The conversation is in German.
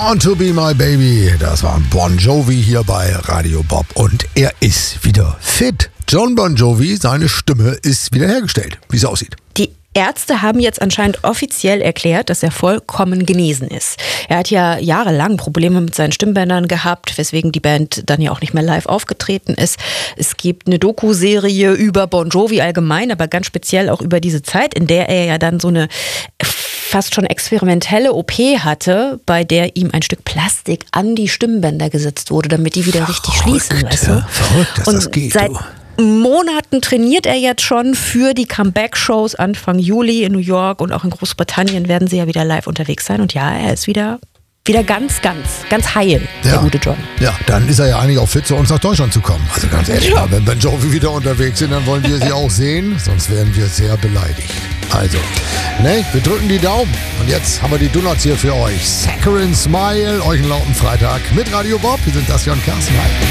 Born to be my baby. Das war Bon Jovi hier bei Radio Bob und er ist wieder fit. John Bon Jovi, seine Stimme ist wiederhergestellt, wie es aussieht. Die Ärzte haben jetzt anscheinend offiziell erklärt, dass er vollkommen genesen ist. Er hat ja jahrelang Probleme mit seinen Stimmbändern gehabt, weswegen die Band dann ja auch nicht mehr live aufgetreten ist. Es gibt eine Doku-Serie über Bon Jovi allgemein, aber ganz speziell auch über diese Zeit, in der er ja dann so eine fast schon experimentelle OP hatte, bei der ihm ein Stück Plastik an die Stimmbänder gesetzt wurde, damit die wieder richtig schließen. Weißt du? Verrückt, dass das geht. Seit Monaten trainiert er jetzt schon für die Comeback-Shows Anfang Juli in New York und auch in Großbritannien werden sie ja wieder live unterwegs sein. Und ja, er ist wieder ganz heil, der gute John. Ja, dann ist er ja eigentlich auch fit, zu uns nach Deutschland zu kommen. Also ganz ehrlich, wenn Bon Jovi wieder unterwegs sind, dann wollen wir sie auch sehen, sonst werden wir sehr beleidigt. Also, wir drücken die Daumen. Und jetzt haben wir die Donuts hier für euch. Saccharine Smile, euch einen lauten Freitag mit Radio Bob. Wir sind das hier und Carsten.